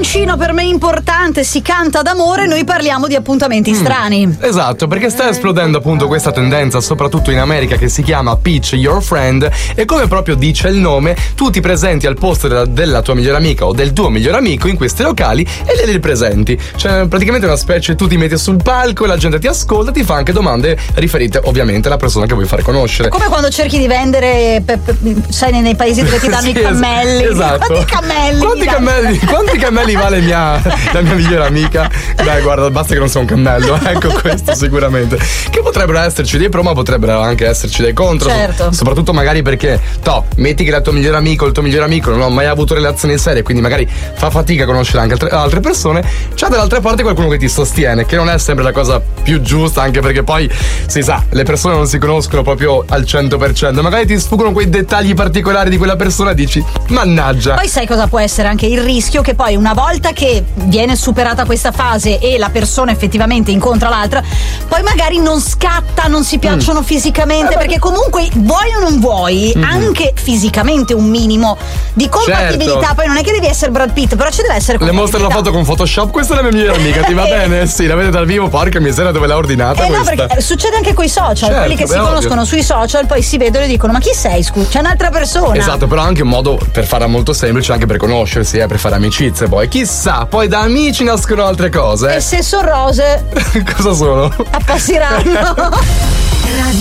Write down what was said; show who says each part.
Speaker 1: canzoncino per me importante, si canta d'amore, noi parliamo di appuntamenti strani.
Speaker 2: Esatto, perché sta esplodendo appunto questa tendenza, soprattutto in America, che si chiama Pitch Your Friend, e come proprio dice il nome, tu ti presenti al posto della tua migliore amica o del tuo migliore amico in questi locali e li presenti. Cioè praticamente una specie, tu ti metti sul palco e la gente ti ascolta, ti fa anche domande riferite ovviamente alla persona che vuoi fare conoscere.
Speaker 1: È come quando cerchi di vendere, sai, nei paesi dove ti danno
Speaker 2: Sì,
Speaker 1: i cammelli.
Speaker 2: esatto. Quanti cammelli vale la mia migliore amica? Dai, guarda, basta che non sia un cammello. Ecco, questo sicuramente. Che potrebbero esserci dei pro, ma potrebbero anche esserci dei contro.
Speaker 1: Certo.
Speaker 2: Soprattutto magari perché, metti che il tuo migliore amico o il tuo migliore amico non ha mai avuto relazioni serie, quindi magari fa fatica a conoscere anche altre persone. C'è dall'altra parte qualcuno che ti sostiene, che non è sempre la cosa più giusta, anche perché poi si sa, le persone non si conoscono proprio al 100%. Magari ti sfuggono quei dettagli particolari di quella persona e dici, mannaggia.
Speaker 1: Poi sai cosa può essere anche il rischio? Che poi una volta che viene superata questa fase e la persona effettivamente incontra l'altra, poi magari non scatta, non si piacciono fisicamente, perché comunque vuoi o non vuoi, anche fisicamente un minimo di compatibilità.
Speaker 2: Certo.
Speaker 1: Poi non è che devi essere Brad Pitt, però ci deve essere
Speaker 2: Le mostro la foto con Photoshop, questa è la mia migliore amica, ti va bene? Sì, la vedete dal vivo, porca miseria, dove l'ha ordinata
Speaker 1: no,
Speaker 2: questa?
Speaker 1: perché succede anche coi social,
Speaker 2: Certo,
Speaker 1: quelli che si conoscono sui social poi si vedono e dicono, ma chi sei, scusa? C'è un'altra persona.
Speaker 2: Esatto, però anche un modo per farla molto semplice, anche per conoscersi, per fare amicizie. Poi chissà, poi da amici nascono altre cose.
Speaker 1: E se sono rose
Speaker 2: Cosa sono?
Speaker 1: appassiranno.